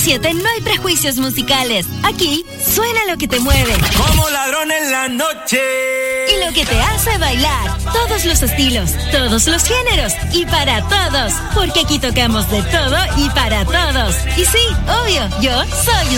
94.7 no hay prejuicios musicales. Aquí suena lo que te mueve. Como ladrón en la noche. Y lo que te hace bailar. Todos los estilos, todos los géneros y para todos. Porque aquí tocamos de todo y para todos. Y sí, obvio, yo soy